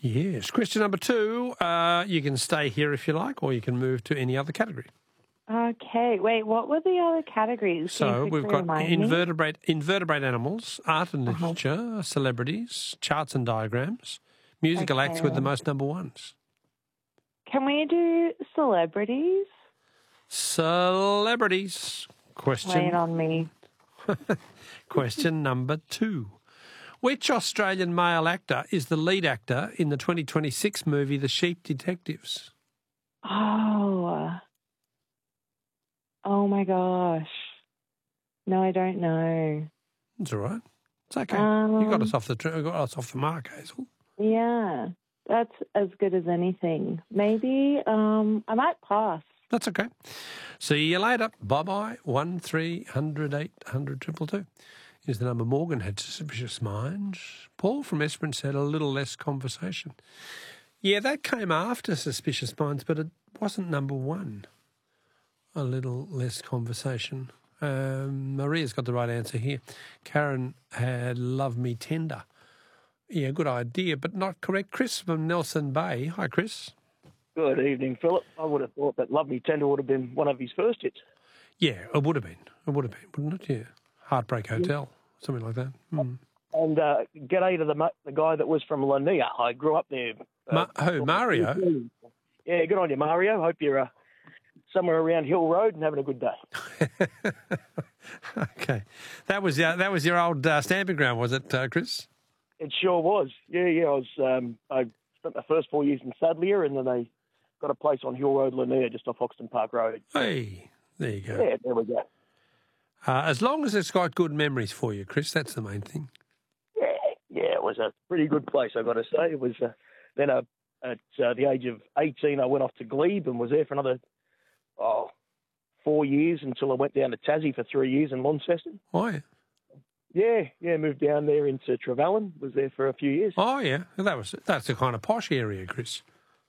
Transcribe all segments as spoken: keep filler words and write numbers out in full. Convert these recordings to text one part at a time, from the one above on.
Yes. Question number two. Uh, you can stay here if you like, or you can move to any other category. Okay. Wait, what were the other categories? Can you So we've quickly got remind me? invertebrate invertebrate animals, art and Uh-huh. literature, celebrities, charts and diagrams, musical acts with the Okay. most number ones. Can we do celebrities? Celebrities. Lay it Question on me. question number two. Which Australian male actor is the lead actor in the twenty twenty-six movie The Sheep Detectives? Oh. Oh, my gosh. No, I don't know. It's all right. It's okay. Um, you got us off the tr- got us off the mark, Hazel. Yeah, that's as good as anything. Maybe um, I might pass. That's okay. See you later. Bye-bye. One three hundred eight hundred triple two is the number. Morgan had suspicious minds. Paul from Esperance said a little less conversation. Yeah, that came after Suspicious Minds, but it wasn't number one. A little less conversation. Um, Maria's got the right answer here. Karen had Love Me Tender. Yeah, good idea, but not correct. Chris from Nelson Bay. Hi, Chris. Good evening, Philip. I would have thought that Love Me Tender would have been one of his first hits. Yeah, it would have been. It would have been, wouldn't it? Yeah. Heartbreak Hotel, something like that. Mm. And uh, g'day to the ma- the guy that was from Lanier. I grew up there. Uh, Ma- who, Mario? Yeah, good on you, Mario. Hope you're uh, somewhere around Hill Road and having a good day. Okay. That was, uh, that was your old uh, stamping ground, was it, uh, Chris? It sure was. Yeah, yeah. I was. Um, I spent the first four years in Sadleir, and then they got a place on Hill Road, Lanier, just off Hoxton Park Road. Hey, there you go. Yeah, there we go. Uh, as long as it's got good memories for you, Chris, that's the main thing. Yeah, yeah. It was a pretty good place, I got to say. It was. Uh, then uh, at uh, the age of eighteen, I went off to Glebe and was there for another oh, four years until I went down to Tassie for three years in Launceston. Oh, yeah. Yeah, yeah, moved down there into Trevellyn, was there for a few years. Oh, yeah. That was that's a kind of posh area, Chris.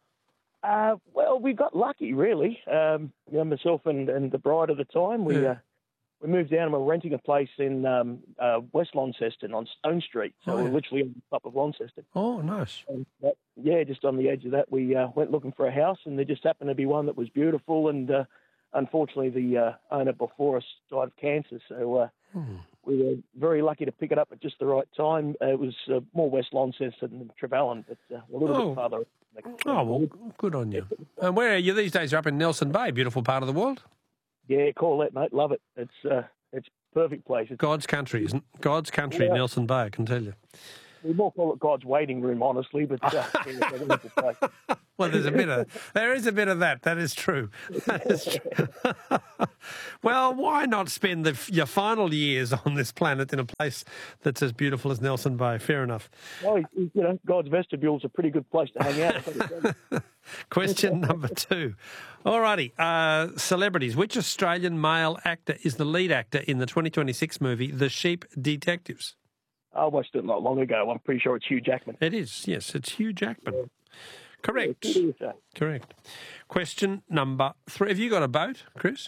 Uh, well, we got lucky, really. Um, you know, myself and, and the bride at the time, we Yeah. uh, we moved down and we were renting a place in um, uh, West Launceston on Stone Street. So Oh, yeah. we're literally on top of Launceston. Oh, nice. And that, yeah, just on the edge of that, we uh, went looking for a house, and there just happened to be one that was beautiful. And uh, unfortunately, the uh, owner before us died of cancer. So uh, Hmm. we were very lucky to pick it up at just the right time. Uh, it was uh, more West Launceston than Trevellyn, but uh, a little Oh. bit farther. Oh, well, good on you. And where are you these days? You're up in Nelson Bay, beautiful part of the world. Yeah, call that, mate. Love it. It's uh, it's a perfect place. It's, God's country, isn't it? God's country, Yeah. Nelson Bay, I can tell you. we more call it God's waiting room, honestly, but uh, yeah, it's a wonderful place. Well, there's a bit of there is a bit of that. That is true. That is true. Well, why not spend the, your final years on this planet in a place that's as beautiful as Nelson Bay? Fair enough. Well, you know, God's vestibule's a pretty good place to hang out. Question number two. All righty. Uh, celebrities. Which Australian male actor is the lead actor in the twenty twenty-six movie The Sheep Detectives? I watched it not long ago. I'm pretty sure it's Hugh Jackman. It is, yes. It's Hugh Jackman. Correct. It is, uh, Correct. Question number three. Have you got a boat, Chris?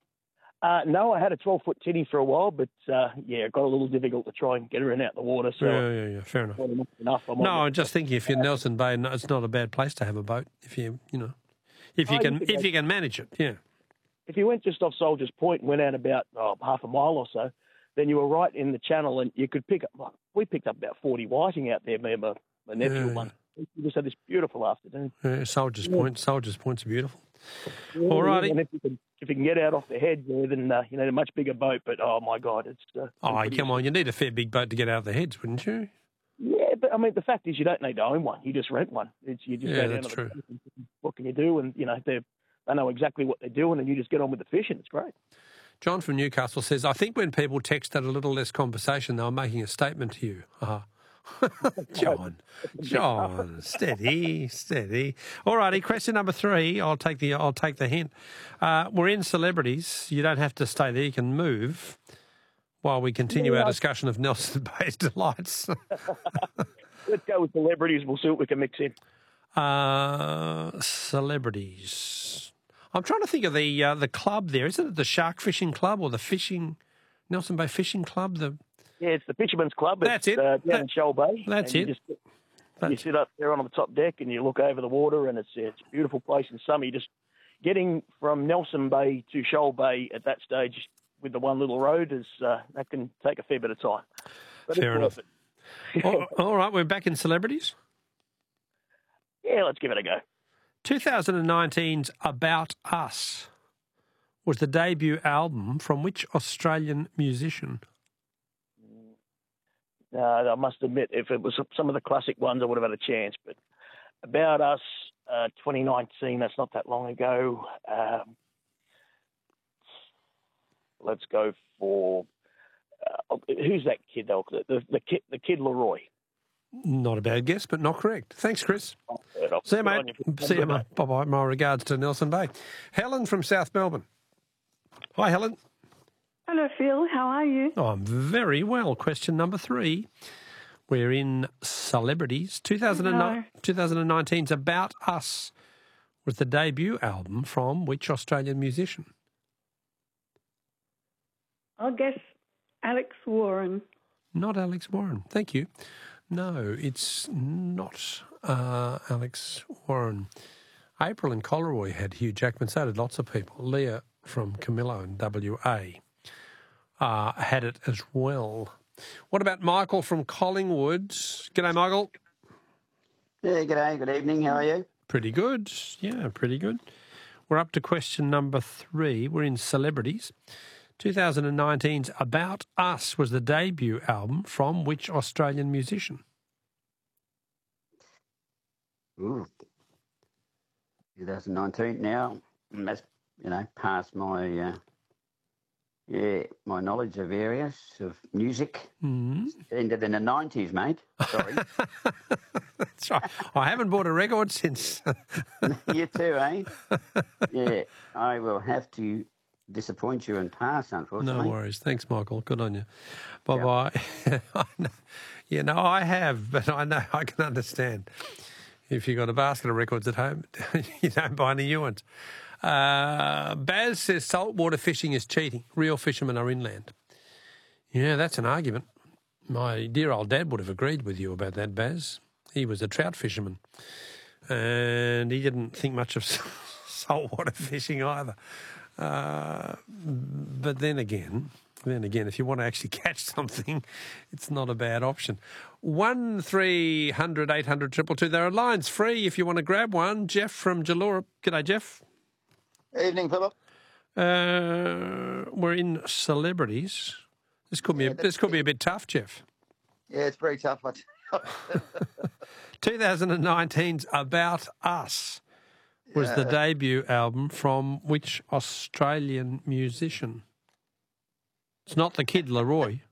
Uh, no, I had a twelve-foot tinny for a while, but uh, yeah, it got a little difficult to try and get her in out the water. So Yeah, yeah, yeah. Fair enough. well, enough. enough. I'm No, on I'm just thinking if you're Nelson Bay, no, it's not a bad place to have a boat. If you, you know, if you Oh, can, you could if go- you can manage it, yeah. If you went just off Soldiers Point and went out about oh, half a mile or so, then you were right in the channel, and you could pick up. Well, we picked up about forty whiting out there, me and my, my nephew Yeah. one. We just had this beautiful afternoon. yeah Soldiers Yeah. Point, Soldiers Point's beautiful. Yeah, Alrighty. And if you can, if you can get out off the head, yeah, then uh, you need a much bigger boat. But oh my God, it's. Uh, Oh, pretty- come on, you need a fair big boat to get out of the heads, wouldn't you? Yeah, but I mean, the fact is, you don't need to own one. You just rent one. It's you just Yeah, go down that's to true. the and what can you do? And you know they they know exactly what they're doing, and you just get on with the fishing. It's great. John from Newcastle says, I think when people texted a little less conversation, they were making a statement to you. Uh-huh. John, John, steady, steady. All righty, question number three. I'll take the I'll take the hint. Uh, we're in celebrities. You don't have to stay there. You can move while we continue Yeah. our discussion of Nelson Bay's delights. Let's go with celebrities. We'll see what we can mix in. uh, celebrities. I'm trying to think of the uh, the club there. Isn't it the Shark Fishing Club or the Fishing Nelson Bay Fishing Club? The Yeah, it's the Fisherman's Club. That's it's, it. Uh, down That- in Shoal Bay. that's And you it. Just You sit up there on the top deck and you look over the water, and it's, it's a beautiful place in summer. You just getting from Nelson Bay to Shoal Bay at that stage with the one little road is uh, that can take a fair bit of time. But Fair enough. all, all right, we're back in celebrities. Yeah, let's give it a go. twenty nineteen's About Us was the debut album from which Australian musician? Uh, I must admit, if it was some of the classic ones, I would have had a chance. But About Us, uh, twenty nineteen, that's not that long ago. Um, let's go for uh, who's that kid though? The, the, the kid, the kid Leroy. Not a bad guess, but not correct. Thanks, Chris. See you, mate. See you, mate. Bye-bye. My regards to Nelson Bay. Helen from South Melbourne. Hi, Helen. Hello, Phil. How are you? Oh, I'm very well. Question number three. We're in celebrities. two thousand nine, twenty nineteen's About Us was the debut album from which Australian musician? I'll guess Alex Warren. Not Alex Warren. Thank you. No, it's not uh, Alex Warren. April in Coleroy had Hugh Jackman. So did lots of people. Leah from Camillo in W A uh, had it as well. What about Michael from Collingwood? G'day, Michael. Yeah, g'day. Good evening. How are you? Pretty good. Yeah, pretty good. We're up to question number three. We're in celebrities. twenty nineteen's About Us was the debut album from which Australian musician? Ooh. twenty nineteen now. That's, you know, past my, uh, yeah, my knowledge of areas of music. Mm. Ended in the nineties, mate. Sorry. That's right. I haven't bought a record since. You too, eh? Yeah, I will have to disappoint you and pass, unfortunately. No worries. Thanks, Michael. Good on you. Bye-bye. Yep. Yeah, no, I have, but I know I can understand. If you've got a basket of records at home, you don't buy any new ones. Uh, Baz says saltwater fishing is cheating. Real fishermen are inland. Yeah, that's an argument. My dear old dad would have agreed with you about that, Baz. He was a trout fisherman, and he didn't think much of saltwater fishing either. Uh, but then again, then again, if you want to actually catch something, it's not a bad option. One three hundred eight hundred triple two. There are lines free if you want to grab one. Jeff from Jalora. G'day, Jeff. Evening, Philip. Uh, we're in celebrities. This could be Yeah, a, this could be a bit tough, Jeff. Yeah, it's very tough. twenty nineteen's About Us was Yeah. the debut album from which Australian musician? It's not the Kid Leroy.